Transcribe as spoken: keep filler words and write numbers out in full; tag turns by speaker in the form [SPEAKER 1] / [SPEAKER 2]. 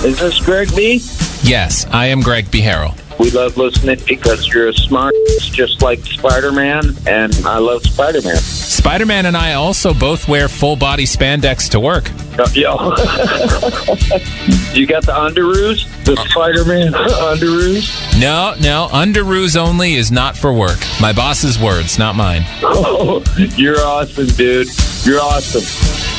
[SPEAKER 1] Is this Greg B?
[SPEAKER 2] Yes, I am Greg B. Harrell.
[SPEAKER 1] We love listening because you're a smart, just like Spider-Man, and I love Spider-Man.
[SPEAKER 2] Spider-Man and I also both wear full-body spandex to work.
[SPEAKER 1] Yo. You got the underoos? The Spider-Man underoos?
[SPEAKER 2] No, no, underoos only is not for work. My boss's words, not mine.
[SPEAKER 1] Oh, you're awesome, dude. You're awesome.